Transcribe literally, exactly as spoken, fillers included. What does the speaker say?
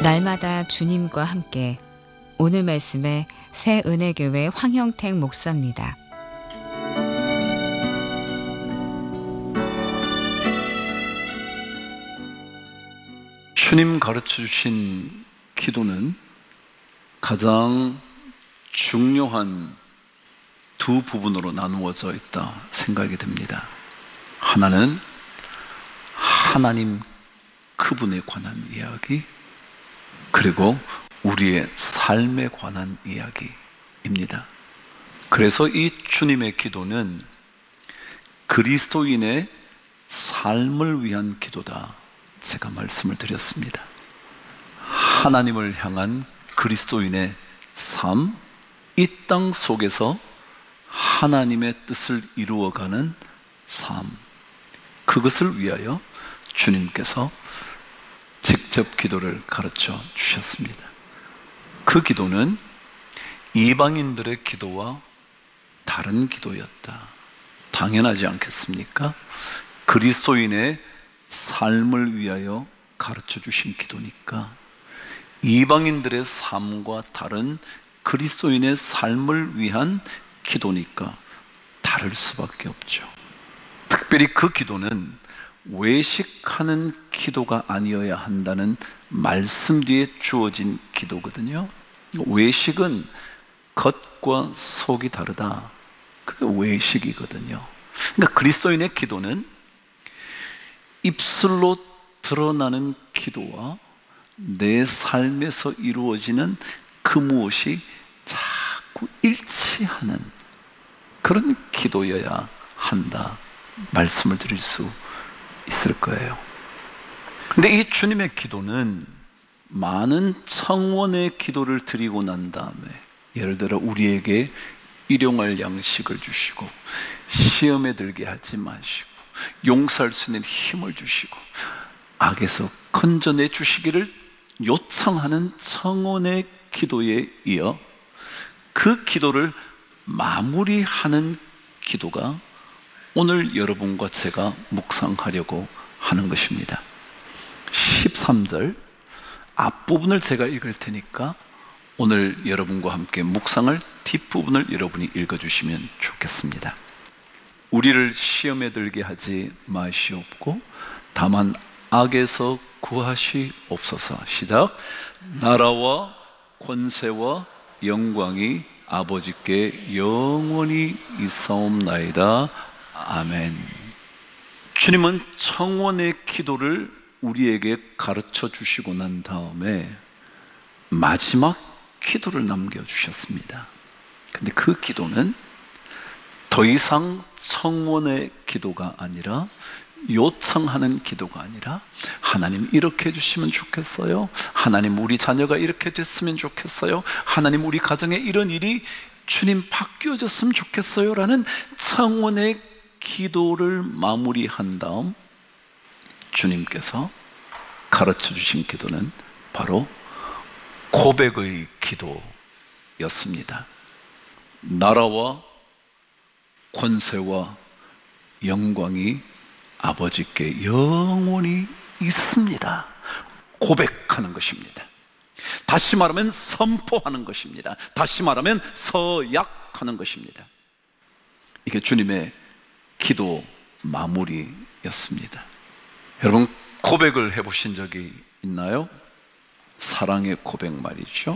날마다 주님과 함께. 오늘 말씀의 새은혜교회 황형택 목사입니다. 주님 가르쳐 주신 기도는 가장 중요한 두 부분으로 나누어져 있다 생각이 됩니다. 하나는 하나님 그분에 관한 이야기, 그리고 우리의 삶에 관한 이야기입니다. 그래서 이 주님의 기도는 그리스도인의 삶을 위한 기도다, 제가 말씀을 드렸습니다. 하나님을 향한 그리스도인의 삶, 이 땅 속에서 하나님의 뜻을 이루어가는 삶, 그것을 위하여 주님께서 직접 기도를 가르쳐 주셨습니다. 그 기도는 이방인들의 기도와 다른 기도였다. 당연하지 않겠습니까? 그리스도인의 삶을 위하여 가르쳐 주신 기도니까. 이방인들의 삶과 다른 그리스도인의 삶을 위한 기도니까 다를 수밖에 없죠. 특별히 그 기도는 외식하는 기도가 아니어야 한다는 말씀 뒤에 주어진 기도거든요. 외식은 겉과 속이 다르다, 그게 외식이거든요. 그러니까 그리스도인의 기도는 입술로 드러나는 기도와 내 삶에서 이루어지는 그 무엇이 자꾸 일치하는 그런 기도여야 한다 말씀을 드릴 수 있을 거예요. 근데 이 주님의 기도는 많은 청원의 기도를 드리고 난 다음에, 예를 들어 우리에게 일용할 양식을 주시고, 시험에 들게 하지 마시고, 용서할 수 있는 힘을 주시고, 악에서 건져내 주시기를 요청하는 청원의 기도에 이어 그 기도를 마무리하는 기도가 오늘 여러분과 제가 묵상하려고 하는 것입니다. 십삼 절 앞부분을 제가 읽을 테니까 오늘 여러분과 함께 묵상을 뒷부분을 여러분이 읽어주시면 좋겠습니다. 우리를 시험에 들게 하지 마시옵고 다만 악에서 구하시옵소서. 시작. 나라와 권세와 영광이 아버지께 영원히 있사옵나이다. 아멘. 주님은 청원의 기도를 우리에게 가르쳐 주시고 난 다음에 마지막 기도를 남겨주셨습니다. 근데 그 기도는 더 이상 청원의 기도가 아니라, 요청하는 기도가 아니라, 하나님 이렇게 해주시면 좋겠어요, 하나님 우리 자녀가 이렇게 됐으면 좋겠어요, 하나님 우리 가정에 이런 일이 주님 바뀌어졌으면 좋겠어요 라는 청원의 기도를 마무리한 다음 주님께서 가르쳐 주신 기도는 바로 고백의 기도였습니다. 나라와 권세와 영광이 아버지께 영원히 있습니다. 고백하는 것입니다. 다시 말하면 선포하는 것입니다. 다시 말하면 서약하는 것입니다. 이게 주님의 기도 마무리였습니다. 여러분, 고백을 해보신 적이 있나요? 사랑의 고백 말이죠.